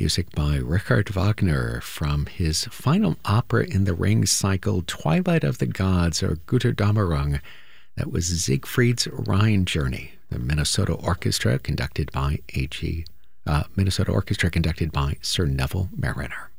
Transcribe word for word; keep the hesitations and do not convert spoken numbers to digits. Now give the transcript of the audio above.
Music by Richard Wagner from his final opera in the Ring cycle, Twilight of the Gods, or Götterdämmerung. That was Siegfried's Rhine Journey, the Minnesota Orchestra conducted by A G. Uh, Minnesota Orchestra conducted by Sir Neville Mariner.